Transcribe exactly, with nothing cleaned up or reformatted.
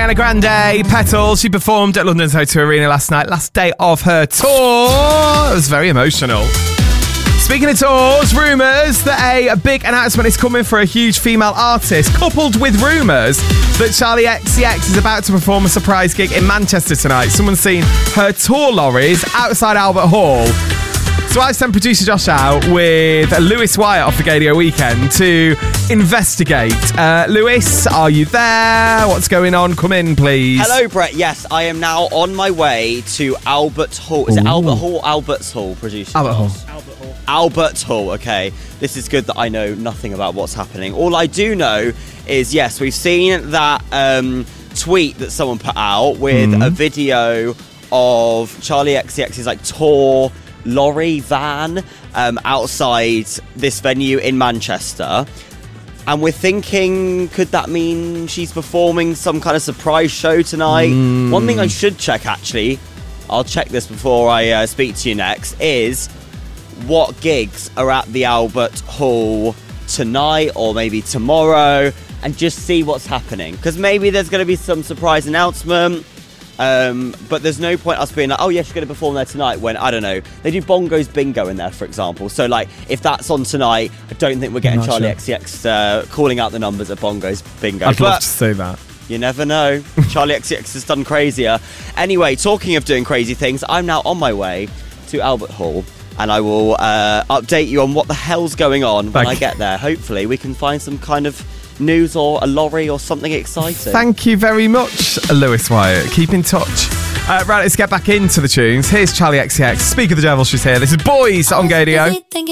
Ariana Grande, Petals. She performed at London's O two Arena last night, last day of her tour. It was very emotional. Speaking of tours, rumours that a, a big announcement is coming for a huge female artist, coupled with rumours that Charlie X C X is about to perform a surprise gig in Manchester tonight. Someone's seen her tour lorries outside Albert Hall. So I sent producer Josh out with Lewis Wyatt off the Gadio Weekend to investigate. Uh, Lewis, are you there? What's going on? Come in, please. Hello, Brett. Yes, I am now on my way to Albert Hall. Is Ooh. it Albert Hall? Albert's Hall, producer. Albert Hall. Albert Hall. Albert Hall, okay. This is good that I know nothing about what's happening. All I do know is, yes, we've seen that um, tweet that someone put out with mm. a video of Charlie X C X's like tour lorry van um, outside this venue in Manchester, and we're thinking, could that mean she's performing some kind of surprise show tonight? Mm. One thing I should check, actually, I'll check this before I uh, speak to you next, is what gigs are at the Albert Hall tonight or maybe tomorrow, and just see what's happening, because maybe there's going to be some surprise announcement. Um, but there's no point us being like, oh yeah, she's going to perform there tonight, when, I don't know, they do Bongos Bingo in there, for example. So like, if that's on tonight, I don't think we're getting Charlie sure. X C X uh, calling out the numbers at Bongos Bingo. I'd but love to say that. You never know. Charlie X C X has done crazier. Anyway, talking of doing crazy things, I'm now on my way to Albert Hall, and I will uh, update you on what the hell's going on when Thank I get there. Hopefully we can find some kind of news or a lorry or something exciting. Thank you very much, Lewis Wyatt. Keep in touch. Uh, right, let's get back into the tunes. Here's Charlie X C X. Speak of the Devil, she's here. This is Boys on Gadio.